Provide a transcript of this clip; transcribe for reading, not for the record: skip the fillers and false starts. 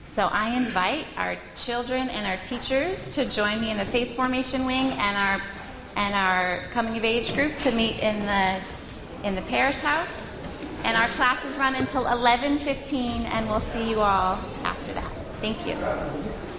So I invite our children and our teachers to join me in the Faith Formation Wing and our Coming of Age group to meet in the parish house. And our classes run until 11:15, and we'll see you all after that. Thank you.